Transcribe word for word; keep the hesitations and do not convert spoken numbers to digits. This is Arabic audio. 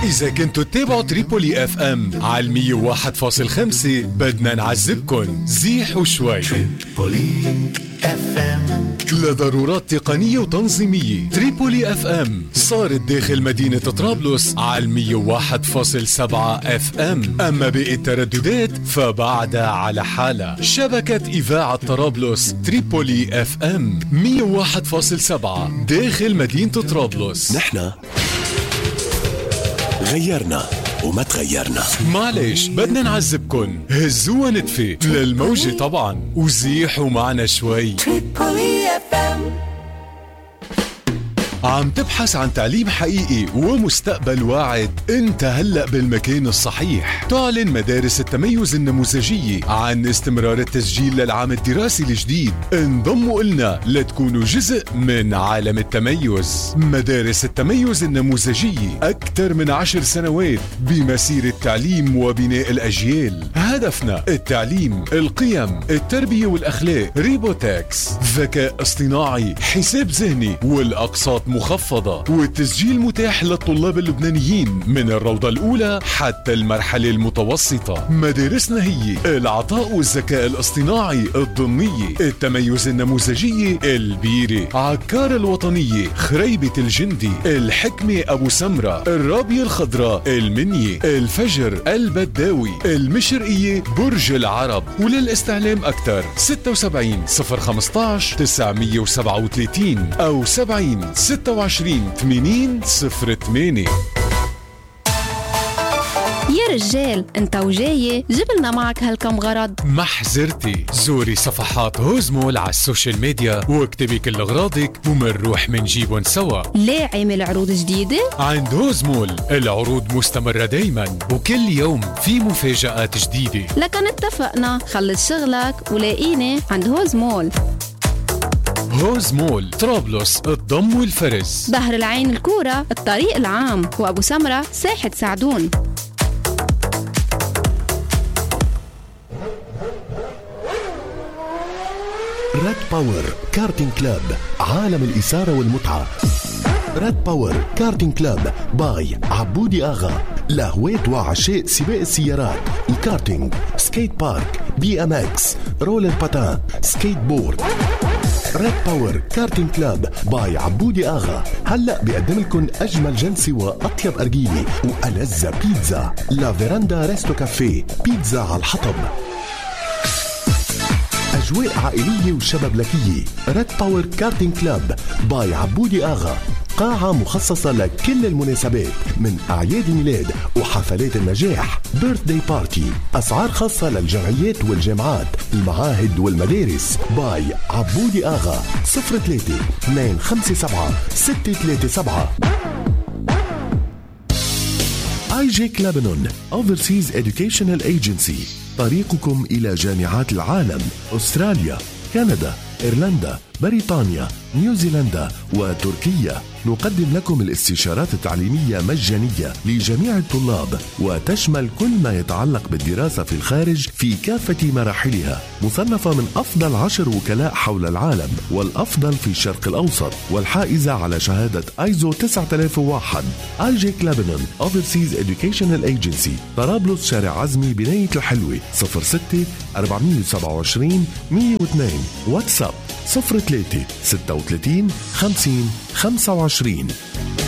إذا كنتوا تتابعوا تريبولي اف ام على المية وواحد فاصل خمسة بدنا نعذبكن زيحوا شوي. تريبولي اف ام لضرورات تقنية وتنظيمية. تريبولي اف ام صارت داخل مدينة طرابلس على المية وواحد فاصل سبعة اف ام، اما باقي الترددات فبعدها على حالة. شبكة إذاعة طرابلس تريبولي اف ام مية وواحد فاصل سبعة داخل مدينة طرابلس. نحن غيرنا وما تغيرنا. معلش بدنا نعذبكن، هزوها نتفة للموجة طبعا وزيحوا معنا شوي. عم تبحث عن تعليم حقيقي ومستقبل واعد؟ انت هلأ بالمكان الصحيح. تعلن مدارس التميز النموذجية عن استمرار التسجيل للعام الدراسي الجديد. انضموا إلنا لتكونوا جزء من عالم التميز. مدارس التميز النموذجية أكثر من عشر سنوات بمسيرة تعليم وبناء الأجيال. هدفنا التعليم، القيم، التربية والأخلاق. ريبوتاكس، ذكاء اصطناعي، حساب ذهني، والأقساط مخفضة، والتسجيل متاح للطلاب اللبنانيين من الروضة الأولى حتى المرحلة المتوسطة. مدارسنا هي العطاء والذكاء الاصطناعي الضمنية، التميز النموذجية البيرة، عكار الوطنية خريبة الجندي، الحكمة أبو سمرة، الرابية الخضراء المنية، الفجر البداوي، المشرقية برج العرب. وللاستعلام أكثر ستة وسبعين صفر خمستاش تسعمية وسبعة وثلاثين أو سبعين ستة وعشرين ثمانين صفر ثمانية. يا رجال انت وجاي جبلنا معك هالكم غرض. محزرتي زوري صفحات هوزمول على السوشيال ميديا واكتبي كل اغراضك ومنروح منجيبن سوا. ليه عامل عروض جديدة؟ عند هوزمول العروض مستمرة دايما وكل يوم في مفاجآت جديدة. لكن اتفقنا، خلص شغلك ولاقيني عند هوزمول. هوزمول طرابلس الضم والفرز، بحر العين الكورة الطريق العام، وأبو سمرة ساحة سعدون. ريد باور كارتينج كلاب، عالم الإثارة والمتعة. ريد باور كارتينج كلاب باي عبودي آغا، لهواة وعشاء سباق السيارات، الكارتينج، سكيت بارك، بي ام اكس، رولر باتان، سكيت بورد. ريد باور كارتينج كلاب باي عبودي آغا هلأ بيقدم لكم أجمل جلسة وأطيب أرجيلة وألذ بيتزا. لا فيراندا ريستو كافيه، بيتزا على الحطب. أجواء عائلية وشبابلكية. ريد باور كارتينج كلاب باي عبودي آغا، قاعة مخصصة لكل المناسبات من أعياد الميلاد وحفلات النجاح، بيرث داي بارتي. أسعار خاصة للجمعيات والجامعات، المعاهد والمدارس. باي عبودي آغا. صفر ثلاثة اثنين خمسة سبعة ستة ثلاثة سبعة. آي جي لبنان Overseas Educational Agency، طريقكم إلى جامعات العالم، أستراليا، كندا، إيرلندا، بريطانيا، نيوزيلندا وتركيا. نقدم لكم الاستشارات التعليمية مجانية لجميع الطلاب، وتشمل كل ما يتعلق بالدراسة في الخارج في كافة مراحلها. مصنفة من أفضل عشر وكلاء حول العالم والأفضل في الشرق الأوسط، والحائزة على شهادة آيزو تسعة آلاف وواحد. آي جي لبنان Overseas Educational Agency، طرابلس، شارع عزمي، بناية الحلوة. صفر ستة أربعمية وسبعة وعشرين مية واثنين. واتساب صفر ثلاثة ستة وثلاثين خمسين خمسة وعشرين.